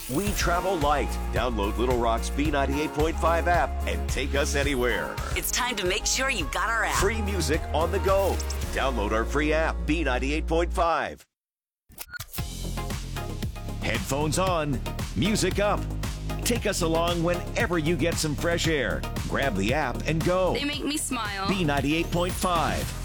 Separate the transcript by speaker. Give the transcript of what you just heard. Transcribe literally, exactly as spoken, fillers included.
Speaker 1: We travel light. Download Little Rock's B ninety-eight point five app and take us anywhere.
Speaker 2: It's time to make sure you got our app.
Speaker 1: Free music on the go. Download our free app, B ninety-eight point five. Headphones on, music up. Take us along whenever you get some fresh air. Grab the app and go.
Speaker 3: They make me smile.
Speaker 1: B ninety-eight point five.